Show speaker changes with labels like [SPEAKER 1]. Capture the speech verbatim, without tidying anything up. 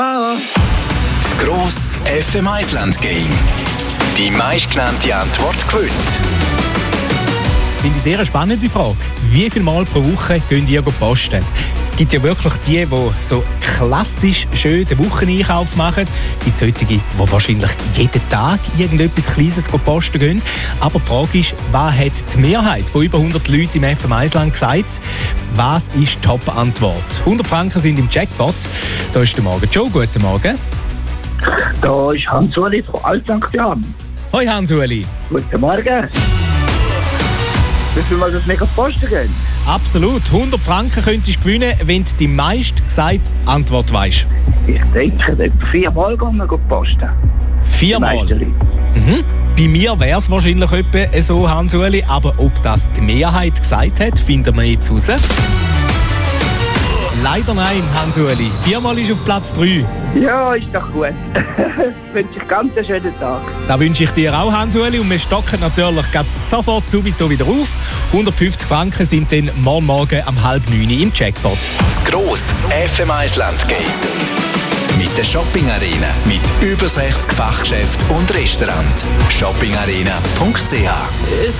[SPEAKER 1] oh.
[SPEAKER 2] Das grosse F M eins Land-Game. Die meistgenannte Antwort gewinnt.
[SPEAKER 3] Finde ich sehr eine spannende Frage. Wie viel Mal pro Woche geht ihr posten? Es gibt ja wirklich die, die so klassisch schön den Wocheneinkauf machen. Die solche, die wahrscheinlich jeden Tag irgendetwas Kleines posten gehen. Aber die Frage ist, was hat die Mehrheit von über hundert Leuten im F M eins Land gesagt? Was ist die Top-Antwort? hundert Franken sind im Jackpot. Da ist der Morgen Joe. Guten Morgen.
[SPEAKER 4] Da ist Hans-Uli von Alt-Sankt Jan.
[SPEAKER 3] Hoi Hans-Uli.
[SPEAKER 4] Guten Morgen. Wissen wir mal, dass mega posten gehen?
[SPEAKER 3] Absolut. hundert Franken könntest du gewinnen, wenn du die meist gesagte Antwort weißt.
[SPEAKER 4] Ich denke, etwa viermal gehen wir posten.
[SPEAKER 3] Viermal? Mhm. Bei mir wäre es wahrscheinlich etwa so, Hans-Uli. Aber ob das die Mehrheit gesagt hat, finden wir jetzt raus. Leider nein, Hans-Uli. Viermal ist auf Platz drei.
[SPEAKER 4] Ja, ist doch gut. Ich wünsche euch ganz einen schönen Tag.
[SPEAKER 3] Das wünsche ich dir auch, Hans-Uli. Und wir stocken natürlich sofort subito wieder auf. hundertfünfzig Franken sind dann morgen Morgen um halb neun im Jackpot.
[SPEAKER 2] Das grosse F M eins Land-Game. Mit der Shopping Arena. Mit über sechzig Fachgeschäften und Restaurants. shopping arena punkt c h